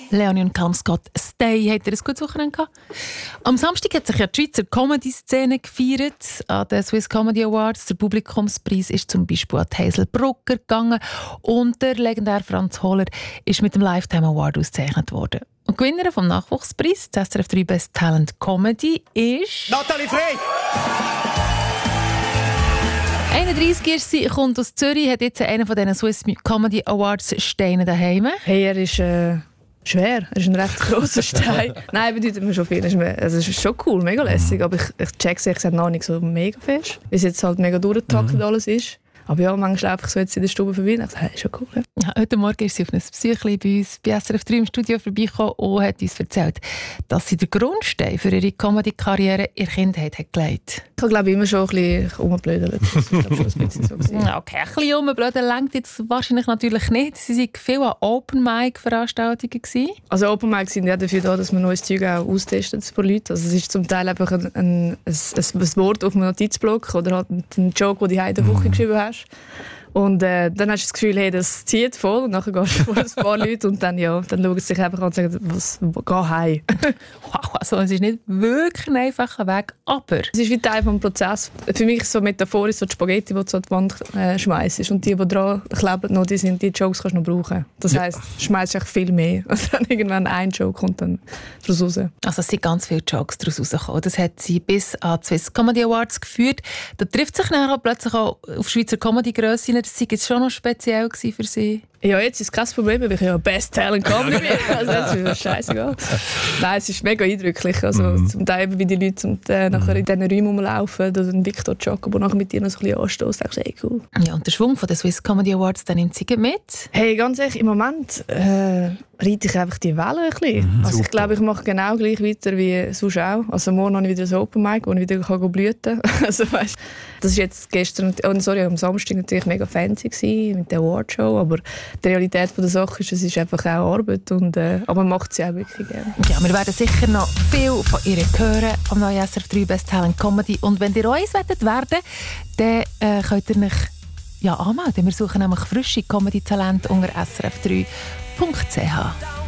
Leonie und Callum Scott, Stay. Habt ihr ein gutes Wochenende gehabt? Am Samstag hat sich ja die Schweizer Comedy-Szene gefeiert an den Swiss Comedy Awards. Der Publikumspreis ist zum Beispiel an Hazel Brucker gegangen und der legendäre Franz Holler ist mit dem Lifetime Award ausgezeichnet worden. Und die Gewinnerin vom Nachwuchspreis, das SRF 3 Best Talent Comedy, ist... Nathalie Frey! 31 ist sie, kommt aus Zürich, hat jetzt einen von diesen Swiss Comedy Awards Steine daheim. Hey, er ist schwer. Er ist ein recht grosser Stein. Nein, bedeutet mir schon viel. Es ist schon cool, mega lässig. Aber ich check's ehrlich gesagt noch nicht so mega fest. Weil es jetzt halt mega durchgetaktet alles ist. Aber ja, manchmal laufe ich so jetzt in der Stube vorbei und dachte, hey, ist schon cool. Ja. Ja, heute Morgen ist sie auf einem Besuch bei uns bei SRF 3 im Studio vorbeigekommen und hat uns erzählt, dass sie den Grundstein für ihre Comedy-Karriere in der Kindheit hat gelegt. Ich habe, glaube ich, immer schon ein bisschen rumgeblödelt. Das ist, glaube ich, schon ein bisschen so gewesen. Ja, okay, ein bisschen rumblödeln längt jetzt wahrscheinlich natürlich nicht. Sie waren viel an Open-Mic-Veranstaltungen gewesen. Also Open Mic sind ja dafür da, dass man neues Zeug auch austestet von Leuten. Also es ist zum Teil einfach ein Wort auf einem Notizblock oder halt ein Joke, den du in der Woche geschrieben hast. Und dann hast du das Gefühl, hey, das zieht voll. Und dann gehst du vor ein paar Leute und dann schauen sie sich einfach an und sagen, geh heim. Wow, also es ist nicht wirklich ein einfacher Weg, aber... Es ist wie Teil des Prozesses. Für mich ist so metaphorisch so die Spaghetti, die du an die Wand schmeißt. Und die dran kleben, noch, die Jokes kannst du noch brauchen. Das heisst, du schmeißt echt viel mehr. Und dann irgendwann ein Joke kommt dann daraus raus. Also es sind ganz viele Jokes daraus rausgekommen. Das hat sie bis an die Swiss Comedy Awards geführt. Da trifft sich dann plötzlich auch auf Schweizer Comedy-Grösse. Das war jetzt schon noch speziell für sie. Ja, jetzt ist kein Problem, weil ich ja Best Talent Comedy bin. Also jetzt ist mir scheißegal. Nein, es ist mega eindrücklich. Also, zum Teil, wie die Leute nachher in diesen Räumen rumlaufen, oder den Victor Jacobo nachher mit dir noch so ein bisschen anstößt, denkst du, hey, cool. Ja, und der Schwung von den Swiss Comedy Awards, den nimmt sie mit? Hey, ganz ehrlich, im Moment reite ich einfach die Welle ein bisschen. Also ich glaube, ich mache genau gleich weiter wie sonst auch. Also morgen habe ich wieder ein Open Mic, wo ich wieder blüten kann. Also weißt, das ist jetzt gestern, am Samstag natürlich mega fancy gewesen, mit der Awardshow, aber die Realität der Sache ist, es ist einfach auch Arbeit, aber man macht sie auch wirklich gerne. Ja, wir werden sicher noch viel von ihr hören am neuen SRF 3 Best Talent Comedy. Und wenn ihr uns werden wollt, dann könnt ihr euch anmelden. Wir suchen nämlich frische Comedy-Talente unter srf3.ch.